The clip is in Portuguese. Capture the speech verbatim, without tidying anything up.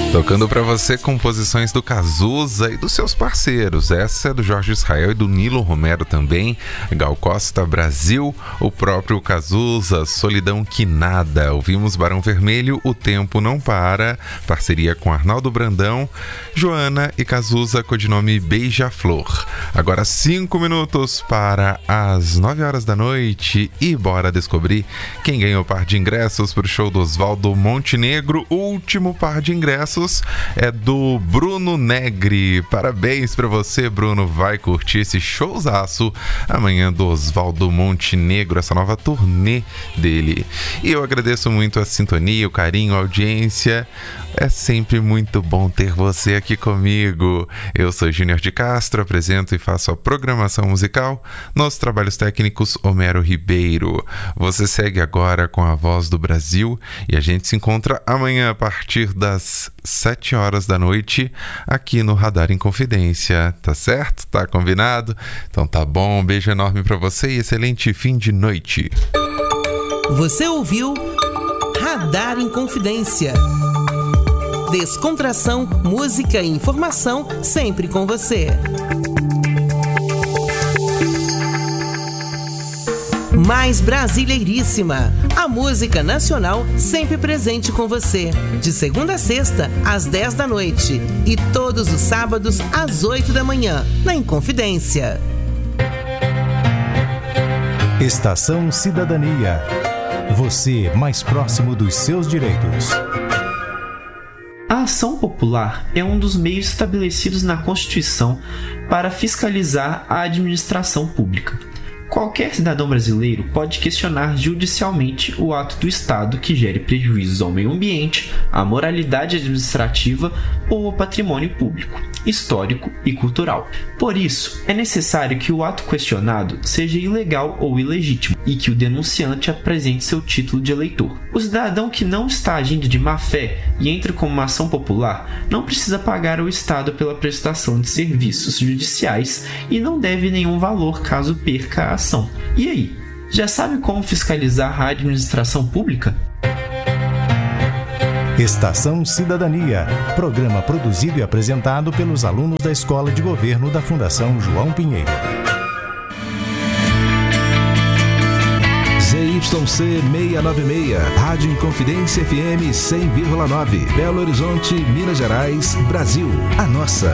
Tocando pra você composições do Cazuza e dos seus parceiros. Essa é do Jorge Israel e do Nilo Romero também. Gal Costa, Brasil, o próprio Cazuza, Solidão Que Nada. Ouvimos Barão Vermelho, O Tempo Não Para, parceria com Arnaldo Brandão, Joana e Cazuza, codinome Beija-Flor. Agora cinco minutos para as nove horas da noite e bora descobrir quem ganhou o par de ingressos pro show do Oswaldo Montenegro. O último par de ingressos é do Bruno Negri. Parabéns pra você, Bruno. Vai curtir esse showzaço amanhã do Oswaldo Montenegro, essa nova turnê dele. E eu agradeço muito a sintonia, o carinho, a audiência. É sempre muito bom ter você aqui comigo. Eu sou Júnior de Castro, apresento e faço a programação musical. Nos trabalhos técnicos, Homero Ribeiro. Você segue agora com a Voz do Brasil e a gente se encontra amanhã a partir das sete horas da noite aqui no Radar Inconfidência. Tá certo? Tá combinado? Então tá bom. Um beijo enorme pra você e excelente fim de noite. Você ouviu Radar Inconfidência. Descontração, música e informação sempre com você. Mais Brasileiríssima, a música nacional sempre presente com você. De segunda a sexta, às dez da noite. E todos os sábados, às oito da manhã, na Inconfidência. Estação Cidadania. Você mais próximo dos seus direitos. A ação popular é um dos meios estabelecidos na Constituição para fiscalizar a administração pública. Qualquer cidadão brasileiro pode questionar judicialmente o ato do Estado que gere prejuízos ao meio ambiente, à moralidade administrativa ou ao patrimônio público, histórico e cultural. Por isso, é necessário que o ato questionado seja ilegal ou ilegítimo e que o denunciante apresente seu título de eleitor. O cidadão que não está agindo de má fé e entra como uma ação popular não precisa pagar ao Estado pela prestação de serviços judiciais e não deve nenhum valor caso perca a ação. E aí, já sabe como fiscalizar a administração pública? Estação Cidadania, programa produzido e apresentado pelos alunos da Escola de Governo da Fundação João Pinheiro. Z Y C seiscentos e noventa e seis, Rádio Inconfidência F M cem vírgula nove, Belo Horizonte, Minas Gerais, Brasil. A nossa